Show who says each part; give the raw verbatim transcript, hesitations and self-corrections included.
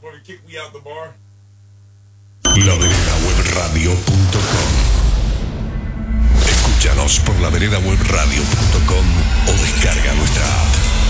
Speaker 1: La Vereda Web Radio punto com. Escúchanos por la vereda web radio punto com o descarga nuestra app.